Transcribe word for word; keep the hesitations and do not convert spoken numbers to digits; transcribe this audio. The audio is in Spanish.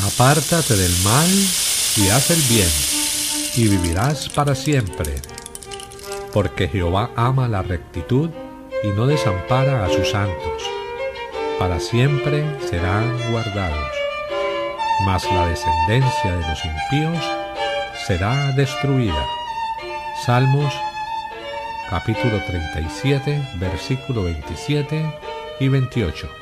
Apártate del mal y haz el bien, y vivirás para siempre, porque Jehová ama la rectitud y no desampara a sus santos. Para siempre serán guardados, mas la descendencia de los impíos será destruida. Salmos capítulo treinta y siete, versículo veintisiete y veintiocho.